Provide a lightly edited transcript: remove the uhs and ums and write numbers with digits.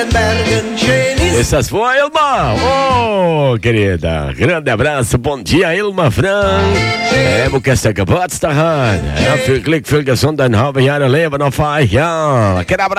Essas foi, Ilma. Oh, querida, grande abraço, bom dia, Ilma Fran. Porque esta Geburtstag hat. Ja, für Glück, für Gesundheit, habe ich eine Leben auf euch. Ja,